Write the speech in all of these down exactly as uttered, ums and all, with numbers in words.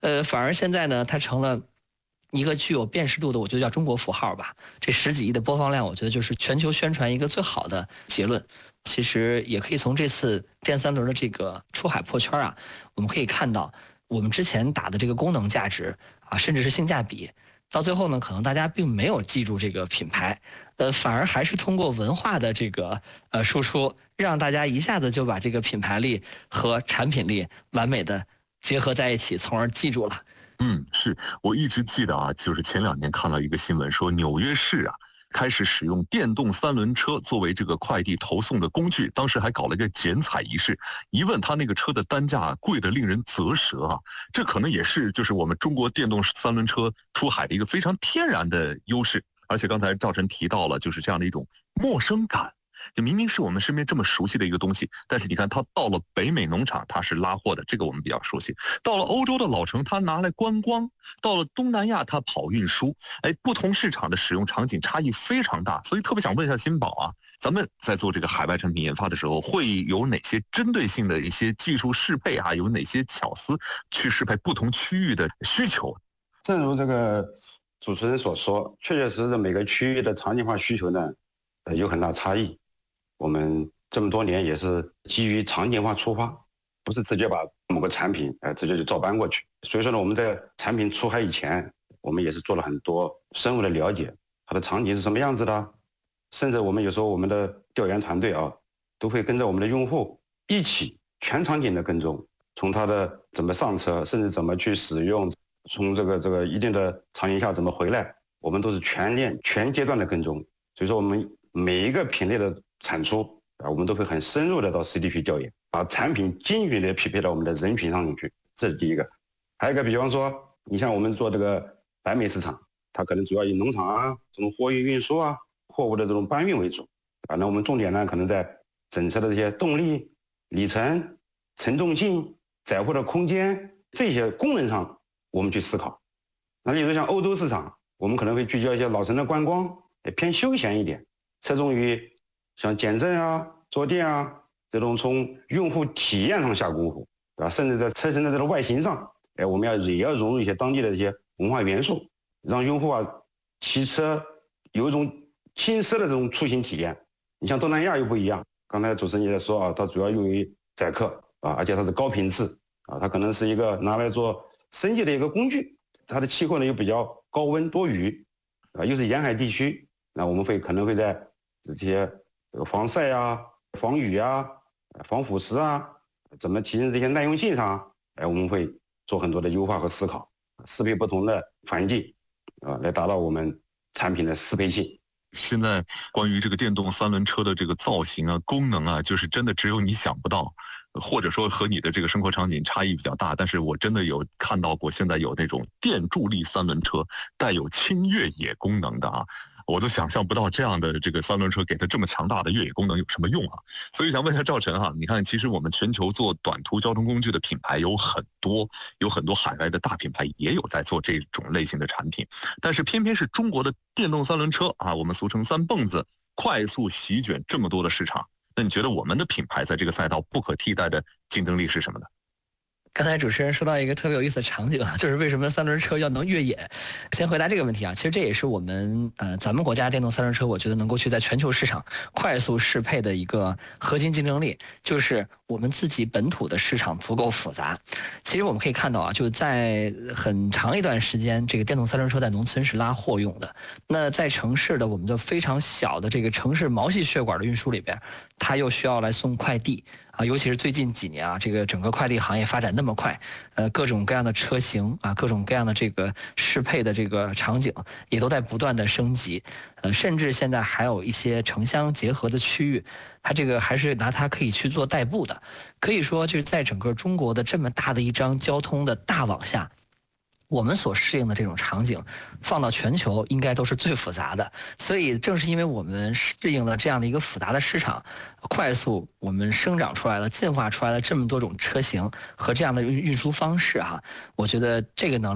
呃，反而现在呢，它成了一个具有辨识度的，我觉得叫中国符号吧。这十几亿的播放量，我觉得就是全球宣传一个最好的结论。其实也可以从这次电三轮的这个出海破圈啊，我们可以看到我们之前打的这个功能价值啊，甚至是性价比，到最后呢，可能大家并没有记住这个品牌，呃，反而还是通过文化的这个呃输出，让大家一下子就把这个品牌力和产品力完美的结合在一起，从而记住了。 嗯，是我一直记得啊，就是前两年看到一个新闻说，纽约市啊开始使用电动三轮车作为这个快递投送的工具，当时还搞了一个剪彩仪式。一问他那个车的单价贵得令人啧舌啊，这可能也是就是我们中国电动三轮车出海的一个非常天然的优势。而且刚才赵晨提到了，就是这样的一种陌生感。就明明是我们身边这么熟悉的一个东西，但是你看它到了北美农场它是拉货的，这个我们比较熟悉；到了欧洲的老城它拿来观光，到了东南亚它跑运输，哎，不同市场的使用场景差异非常大，所以特别想问一下新宝啊，咱们在做这个海外产品研发的时候，会有哪些针对性的一些技术适配啊？有哪些巧思去适配不同区域的需求？ 正如这个主持人所说，确确实实每个区域的场景化需求呢，呃，有很大差异。我们这么多年也是基于场景化出发，不是直接把某个产品呃直接就照搬过去。所以说呢，我们在产品出海以前，我们也是做了很多深入的了解，它的场景是什么样子的，甚至我们有时候我们的调研团队啊，都会跟着我们的用户一起全场景的跟踪，从他的怎么上车，甚至怎么去使用，从这个这个一定的场景下怎么回来，我们都是全链全阶段的跟踪。所以说我们每一个品类的产出啊，我们都会很深入的到 C D P 调研，把产品精准的匹配到我们的人群上面去，这是第一个。还有一个，比方说，你像我们做这个北美市场，它可能主要以农场啊、这种货运运输啊、货物的这种搬运为主啊。那我们重点呢，可能在整车的这些动力、里程、承重性、载货的空间这些功能上，我们去思考。那比如像欧洲市场，我们可能会聚焦一些老城的观光，偏休闲一点，侧重于像减震啊、坐垫啊这种从用户体验上下功夫，对吧？甚至在车身的这种外形上，哎，我们要也要融入一些当地的这些文化元素，让用户啊骑车有一种轻奢的这种出行体验。你像东南亚又不一样，刚才主持人也在说啊，它主要用于载客啊，而且它是高频次啊，它可能是一个拿来做生计的一个工具。它的气候呢又比较高温多雨啊，又是沿海地区，那我们会可能会在这些这个防晒啊、防雨啊、防腐蚀啊，怎么提升这些耐用性上，哎，我们会做很多的优化和思考，适配不同的环境啊，来达到我们产品的适配性。 现在关于这个电动三轮车的这个造型啊、功能啊，就是真的只有你想不到，或者说和你的这个生活场景差异比较大。但是我真的有看到过，现在有那种电助力三轮车带有轻越野功能的啊，我都想象不到这样的这个三轮车给它这么强大的越野功能有什么用啊？所以想问一下赵晨哈，你看，其实我们全球做短途交通工具的品牌有很多，有很多海外的大品牌也有在做这种类型的产品，但是偏偏是中国的电动三轮车啊，我们俗称三蹦子，快速席卷这么多的市场。那你觉得我们的品牌在这个赛道不可替代的竞争力是什么呢？ 刚才主持人说到一个特别有意思的场景啊，就是为什么三轮车要能越野？先回答这个问题啊，其实这也是我们呃咱们国家电动三轮车，我觉得能够去在全球市场快速适配的一个核心竞争力，就是我们自己本土的市场足够复杂。其实我们可以看到啊，就在很长一段时间，这个电动三轮车在农村是拉货用的，那在城市的我们的非常小的这个城市毛细血管的运输里边，它又需要来送快递。啊，尤其是最近几年啊，这个整个快递行业发展那么快，呃，各种各样的车型啊，各种各样的这个适配的这个场景也都在不断的升级，呃，甚至现在还有一些城乡结合的区域，它这个还是拿它可以去做代步的，可以说就是在整个中国的这么大的一张交通的大网下，我们所适应的这种场景放到全球应该都是最复杂的，所以正是因为我们适应了这样的一个复杂的市场，快速我们生长出来了进化出来了这么多种车型和这样的运输方式哈、啊，我觉得这个能力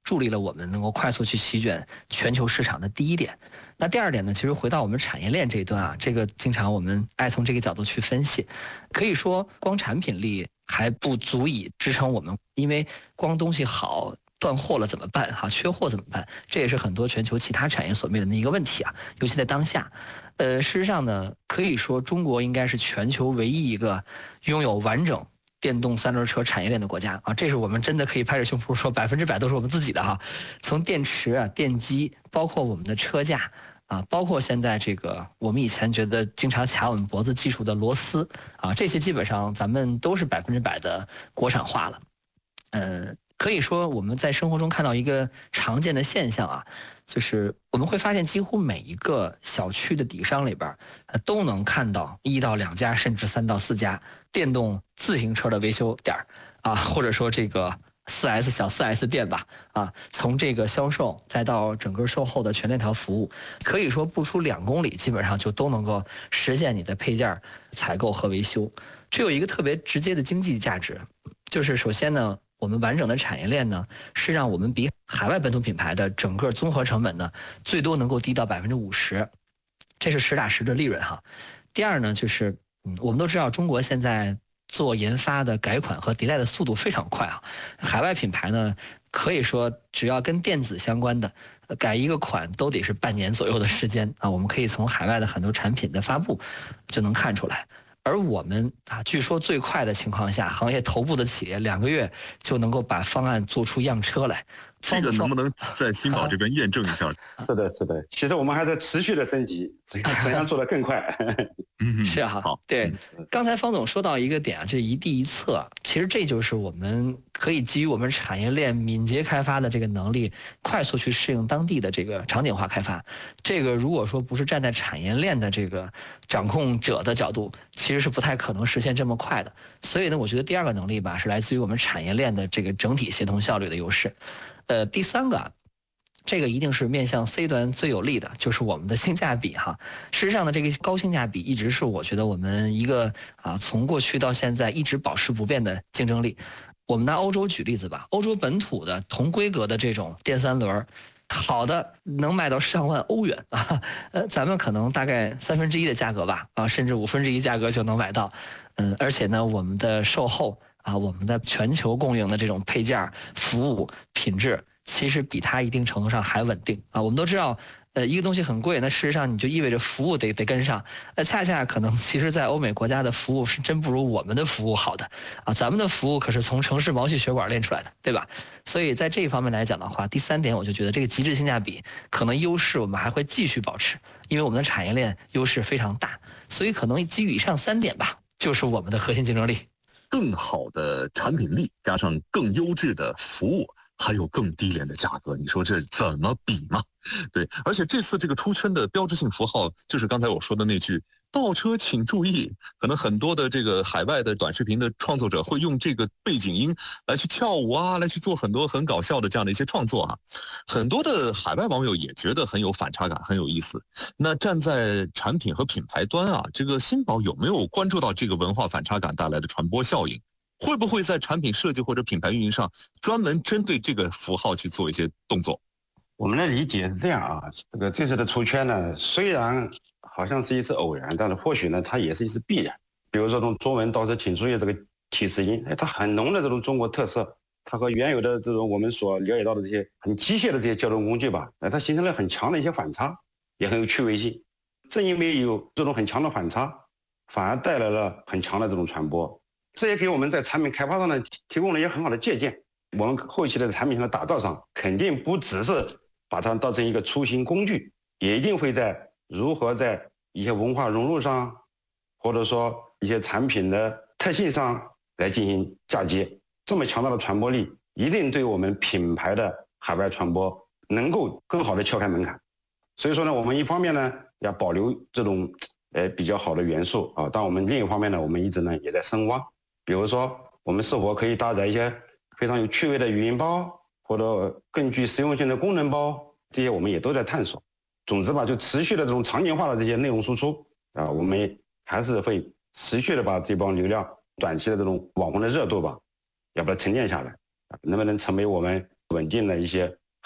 助力了我们能够快速去席卷全球市场的第一点。那第二点呢，其实回到我们产业链这一端啊，这个经常我们爱从这个角度去分析，可以说光产品力还不足以支撑我们，因为光东西好断货了怎么办哈？缺货怎么办？这也是很多全球其他产业所面临的一个问题啊，尤其在当下。呃，事实上呢，可以说中国应该是全球唯一一个拥有完整电动三轮车产业链的国家啊，这是我们真的可以拍着胸脯说百分之百都是我们自己的哈。从电池啊、电机，包括我们的车架啊，包括现在这个我们以前觉得经常卡我们脖子技术的螺丝啊，这些基本上咱们都是百分之百的国产化了。呃，可以说我们在生活中看到一个常见的现象啊，就是我们会发现几乎每一个小区的底商里边，呃，都能看到一到两家甚至三到四家电动自行车的维修点啊，或者说这个四 S 小四 S 店吧啊，从这个销售再到整个售后的全链条服务，可以说不出两公里，基本上就都能够实现你的配件采购和维修。这有一个特别直接的经济价值，就是首先呢，我们完整的产业链呢，是让我们比海外本土品牌的整个综合成本呢，最多能够低到百分之五十，这是实打实的利润哈。第二呢，就是嗯，我们都知道中国现在做研发的改款和迭代的速度非常快啊，海外品牌呢，可以说只要跟电子相关的，改一个款都得是半年左右的时间啊。我们可以从海外的很多产品的发布就能看出来。而我们啊，据说最快的情况下，行业头部的企业两个月就能够把方案做出样车来。 这个能不能在新宝这边验证一下？ 是的，是的。其实我们还在持续的升级，怎样怎样做得更快？ 是哈，好，对。刚才方总说到一个点啊，这一地一策，其实这就是我们可以基于我们产业链敏捷开发的这个能力，快速去适应当地的这个场景化开发。这个如果说不是站在产业链的这个掌控者的角度，其实是不太可能实现这么快的。所以呢，我觉得第二个能力吧，是来自于我们产业链的这个整体协同效率的优势。呃，第三个，这个一定是面向 C 端最有利的，就是我们的性价比哈。事实上呢，这个高性价比一直是我觉得我们一个啊，从过去到现在一直保持不变的竞争力。我们拿欧洲举例子吧，欧洲本土的同规格的这种电三轮，好的能卖到上万欧元啊，呃，咱们可能大概三分之一的价格吧，啊，甚至五分之一价格就能买到。嗯，而且呢，我们的售后啊，我们的全球供应的这种配件、服务、品质，其实比它一定程度上还稳定啊。我们都知道，呃，一个东西很贵，那事实上你就意味着服务得得跟上。呃，恰恰可能其实，在欧美国家的服务是真不如我们的服务好的啊。咱们的服务可是从城市毛细血管练出来的，对吧？所以在这一方面来讲的话，第三点我就觉得这个极致性价比可能优势我们还会继续保持，因为我们的产业链优势非常大，所以可能基于以上三点吧，就是我们的核心竞争力。 更好的产品力加上更优质的服务，还有更低廉的价格，你说这怎么比嘛？对，而且这次这个出圈的标志性符号就是刚才我说的那句倒车请注意，可能很多的这个海外的短视频的创作者会用这个背景音来去跳舞啊，来去做很多很搞笑的这样的一些创作啊。很多的海外网友也觉得很有反差感，很有意思。那站在产品和品牌端啊，这个新宝有没有关注到这个文化反差感带来的传播效应？会不会在产品设计或者品牌运营上专门针对这个符号去做一些动作？ 我们的理解是这样啊，这个这次的出圈呢，虽然好像是一次偶然，但是或许呢，它也是一次必然。比如说，从中文倒车请注意这个提示音，哎，它很浓的这种中国特色，它和原有的这种我们所了解到的这些很机械的这些交通工具吧，哎，它形成了很强的一些反差，也很有趣味性。正因为有这种很强的反差，反而带来了很强的这种传播。这也给我们在产品开发上呢提供了一些很好的借鉴。我们后期的产品上的打造上，肯定不只是把它当成一个出行工具，也一定会在如何在一些文化融入上，或者说一些产品的特性上来进行嫁接。这么强大的传播力，一定对我们品牌的海外传播能够更好的敲开门槛。所以说呢，我们一方面呢要保留这种呃比较好的元素啊，但我们另一方面呢，我们一直呢也在深挖。比如说，我们是否可以搭载一些非常有趣味的语音包，或者更具实用性的功能包，这些我们也都在探索。总之吧，就持续的这种场景化的这些内容输出啊，我们还是会持续的把这帮流量短期的这种网红的热度吧，要把它沉淀下来，能不能成为我们稳定的一些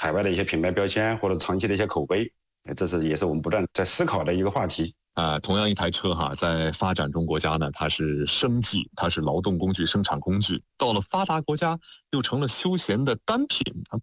海外的一些品牌标签或者长期的一些口碑，这是也是我们不断在思考的一个话题。 啊，同样一台车哈，在发展中国家呢，它是生计，它是劳动工具、生产工具；到了发达国家，又成了休闲的单品。